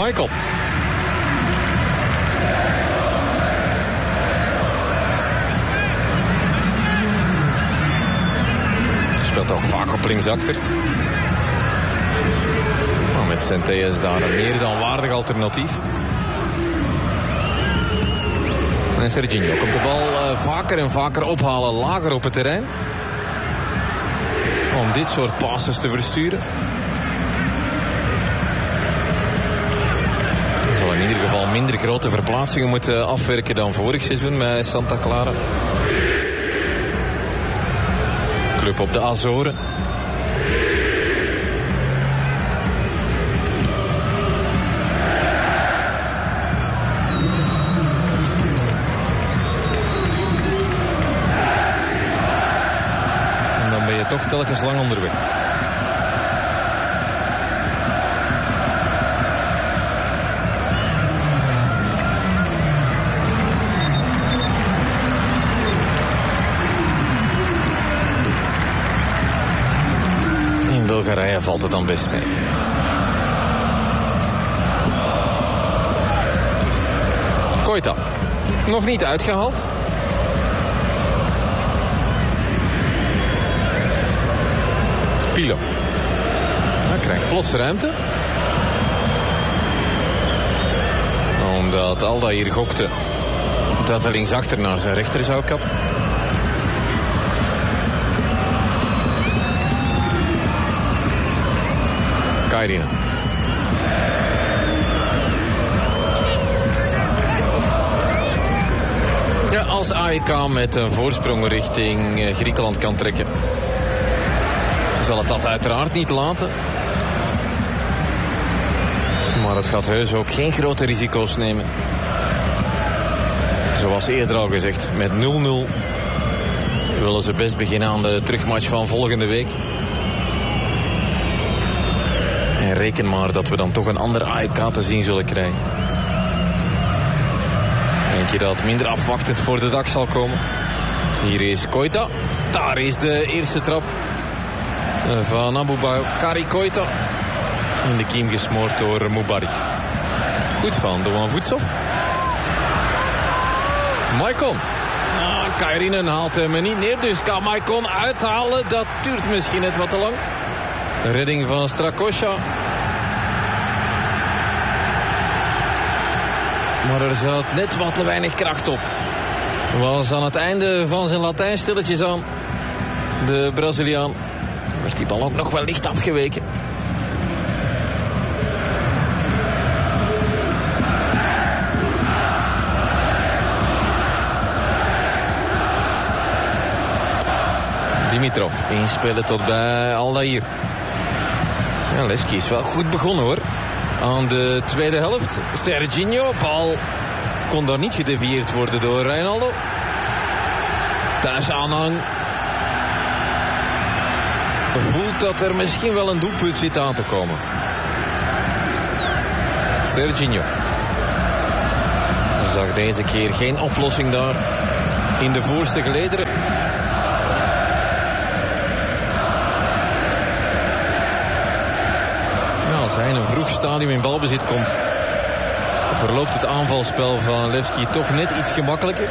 Michael. Speelt ook vaak op linksachter. Maar met Centelles daar een meer dan waardig alternatief. En Serginho komt de bal vaker en vaker ophalen, lager op het terrein. Om dit soort passes te versturen. Hij zal in ieder geval minder grote verplaatsingen moeten afwerken dan vorig seizoen bij Santa Clara. Club op de Azoren. En dan ben je toch telkens lang onderweg. Bulgarije valt het dan best mee. Koita. Nog niet uitgehaald. Pilo. Hij krijgt plots ruimte. Omdat Alda hier gokte dat hij linksachter naar zijn rechter zou kappen. Kairina. Ja, als AEK met een voorsprong richting Griekenland kan trekken, zal het dat uiteraard niet laten. Maar het gaat heus ook geen grote risico's nemen. Zoals eerder al gezegd, met 0-0 willen ze best beginnen aan de terugmatch van volgende week. En reken maar dat we dan toch een ander AEK te zien zullen krijgen. Eentje dat minder afwachtend voor de dag zal komen. Hier is Koita. Daar is de eerste trap van Aboubakari Koita. In de kiem gesmoord door Mubarak. Goed van Doan Vutsov. Maicon. Kairinen haalt hem niet neer, dus kan Maicon uithalen. Dat duurt misschien net wat te lang. Redding van Strakosha. Maar er zat net wat te weinig kracht op. Was aan het einde van zijn Latijn stilletjes aan. De Braziliaan. Werd die bal ook nog wel licht afgeweken. Dimitrov inspelen tot bij Aldair. Ja, Levski is wel goed begonnen hoor. Aan de tweede helft. Serginho, bal kon daar niet gedevieerd worden door Reinaldo. Thuis aanhang. Voelt dat er misschien wel een doelpunt zit aan te komen. Serginho. Hij zag deze keer geen oplossing daar in de voorste gelederen. Als hij in een vroeg stadium in balbezit komt, verloopt het aanvalspel van Levski toch net iets gemakkelijker.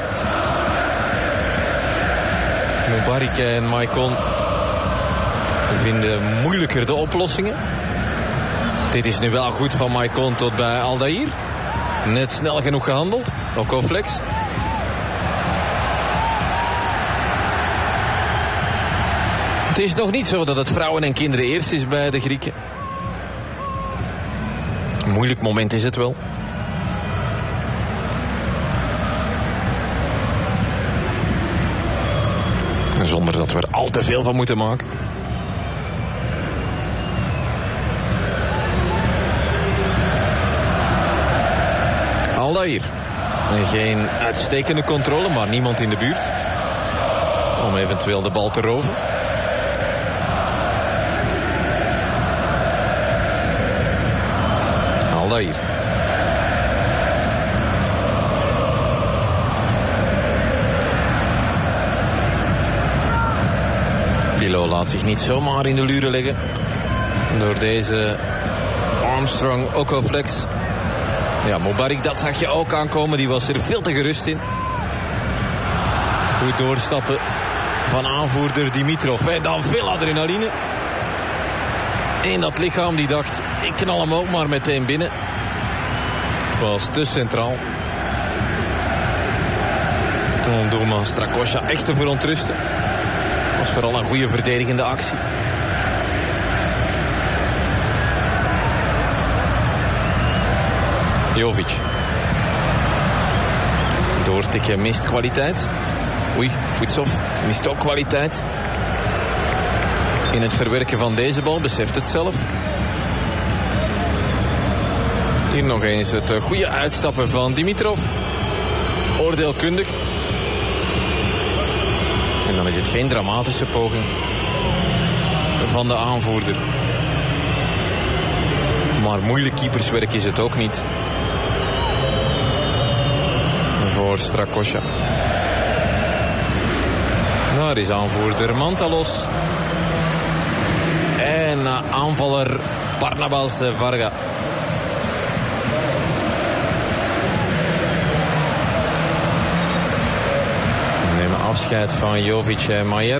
Mubarak en Maicon vinden moeilijker de oplossingen. Dit is nu wel goed van Maicon tot bij Aldair. Net snel genoeg gehandeld. Okoflex. Het is nog niet zo dat het vrouwen en kinderen eerst is bij de Grieken. Een moeilijk moment is het wel. Zonder dat we er al te veel van moeten maken. Aldair. Geen uitstekende controle, maar niemand in de buurt om eventueel de bal te roven. Aldair. Pilo laat zich niet zomaar in de luren leggen door deze Armstrong ook wel flex. Ja, Mubarak, dat zag je ook aankomen. Die was er veel te gerust in. Goed doorstappen van aanvoerder Dimitrov. En dan veel adrenaline. En dat lichaam die dacht, ik knal hem ook maar meteen binnen. Het was te centraal. Om doelman Strakosha echt te verontrusten. Het was vooral een goede verdedigende actie. Jovic. Doortikken mist kwaliteit. Oei, Futsov mist ook kwaliteit. In het verwerken van deze bal, beseft het zelf. Hier nog eens het goede uitstappen van Dimitrov. Oordeelkundig. En dan is het geen dramatische poging van de aanvoerder. Maar moeilijk keeperswerk is het ook niet. Voor Strakosha. Daar is aanvoerder Mantalos. En aanvaller Barnabas Varga. We nemen afscheid van Jovic en Maier.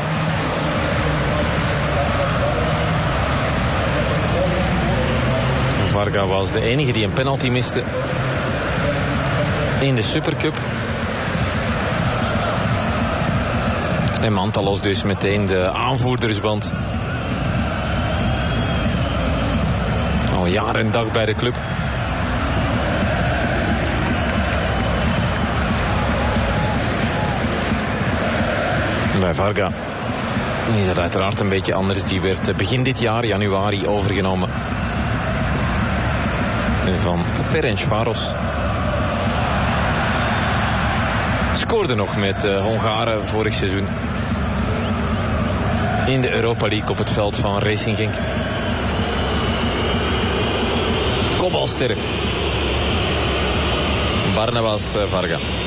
Varga was de enige die een penalty miste in de Supercup. En Mantalos dus meteen de aanvoerdersband. Al jaar en dag bij de club. Bij Varga is dat uiteraard een beetje anders. Die werd begin dit jaar, januari, overgenomen van Ferencváros. Scoorde nog met Hongaren vorig seizoen in de Europa League op het veld van Racing Genk. Kopbalsterk. Barnabas Varga.